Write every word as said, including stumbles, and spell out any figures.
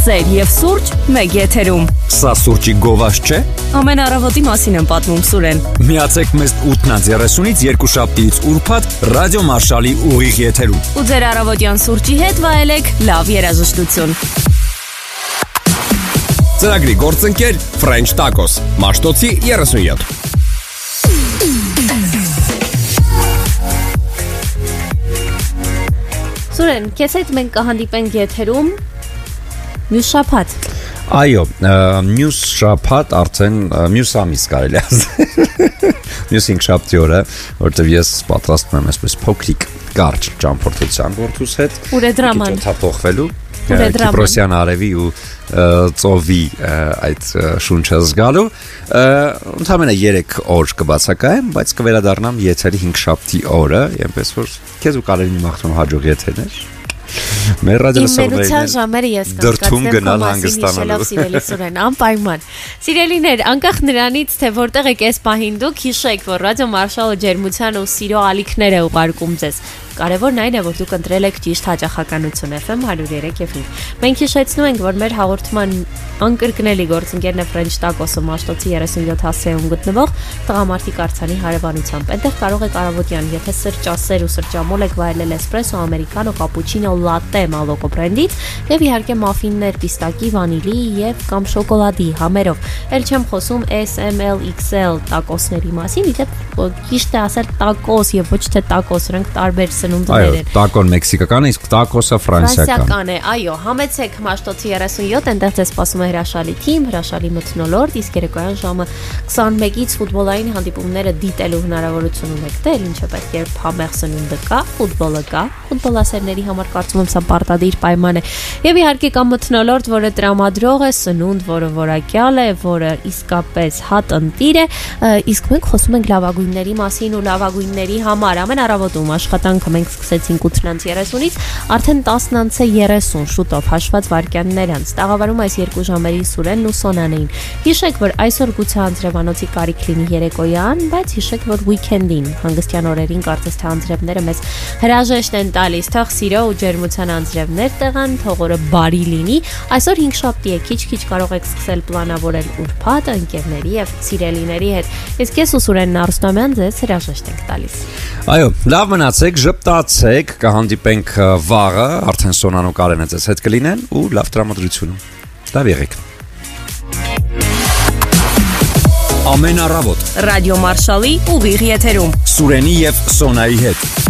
Սեր և սուրճ մեկ եթերում։ Սա սուրճի գովազ չէ։ Ամեն առավոտի մասին եմ պատմում Սուրեն։ Միացեք մեզ ութից երեսունից երկուշաբթիից ուրբաթ ռադիո Մարշալի ուղիղ եթերում։ Ու ձեր առավոտյան սուրճի հետ վայելեք լավ երաժշտություն։ Ծրագրի գործընկեր French Tacos, Մաշտոցի երեսունյոթ։ Սուրեն, քեզ հետ մենք կհանդիպենք եթերում մյուս շաբաթ։ Այո, մյուս շաբաթ արդեն մյուս ամիս կարելի ասել։ Մյուս ինքշաբթի օրը, որտեղ ես պատրաստվում եմ այսպես փոքրիկ կարճ ճամփորդության որդուս հետ։ Ուր է դրաման։ Թափողվելու Կիպրոսյան արևի ու ծովի այդ շունչը զգալու։ Ընդամենը երեք օր կբացակայեմ, բայց կվերադառնամ եթերի հինգշաբթի օրը, այնպես որ քեզ ու կարելի մաղթում հաջող եթերներ։ Մեր ռադիոլսողներն ժամերը ես դրթում գնալ հանգստանալու։ Սիրելի Սուրեն, անպայման։ Սիրելիներ, անկախ նրանից, թե որտեղ եք այս պահին դուք, հիշեք, որ ռադիո Մարշալը ջերմության ու սիրո ալիքներ է ուղարկում ձեզ։ Կարևորն այն է, որ դուք ընտրել եք ճիշտ հաճախականություն F M one oh three point five։ Մենք հիշեցնում ենք, որ մեր հաղորդման անկրկնելի գործընկերն է French Tacos-ը Մաշտոցի երեսունյոթ հասցեում գտնվող տղամարդիկ արձանի հարևանությամբ։ Այնտեղ կարող եք առավոտյան, եթե սրճասեր ու սրճամոլ եք վայելել էսպրեսո, ամերիկանո, կապուչինո, լատե մալոկո բրենդից եւ իհարկե մաֆիններ պիստակի, վանիլի եւ կամ շոկոլադի համերով։ Էլ չեմ խոսում S M L X L տակոսների մասին, իդեպ ճիշտ է ասել տակոս եւ ոչ թե տակոս, նրանք տարբեր Այո, տակոն մեքսիկական է, իսկ տակոսը ֆրանսիական է։ Այո, համեցեք Մաշտոցի երեսունյոթ, այնտեղ ձեզ սպասում է հրաշալի թիմ, հրաշալի մթնոլորտ, իսկ երեկոյան ժամը քսանմեկից ֆուտբոլային հանդիպումները դիտելու հնարավորություն ունեք։ Դե ինչը պետք է համեղ սնունդը կա, ֆուտբոլը կա, ֆուտբոլասերների համար կարծում եմ սա պարտադիր պայման է։ Եվ իհարկե կա մթնոլորտ, որը տրամադրող է, սնունդ, որը որակյալ է, որը իսկապես հատնտիր է, իսկ մենք խոսում ենք լավագույնների մասին ու լավագույնների համար։ Ամեն առավոտում աշխատանք մենք սկսեցինք ութից երեսունից, արդեն տասնից երեսուն շուտով հաշված վայրկյաններ անց տաղավարում այս երկու ժամերի Սուրենն ու Սոնան էին։ Հիշեք, որ այսօր գուցե անձրևանոցի կարիք լինի երեկոյան, բայց հիշեք, որ weekend-ին, հանգստյան օրերին կարծես թե անձրևները մեզ հրաժեշտ են տալիս, թող սիրո ու ջերմության անձրևներ տեղան, թող օրը բարի լինի։ Այսօր հինգշաբթի է, քիչ-քիչ կարող եք սկսել պլանավորել ուրբաթը ընկերների եւ սիրելիների հետ։ Իսկ ես ու Սուրենն Արուստամյան ձեզ հրաժեշտ ենք տալիս։ Այո, լավ մնացեք, ժպտացեք, կհանդիպենք վաղը, արդեն Սոնան ու Կարենը ձեզ հետ կլինեն ու լավ տրամադրություն։ Լավ եղեք։ Ամեն առավոտ ռադիո Մարշալի ուղիղ եթերում Սուրենի եւ Սոնայի հետ։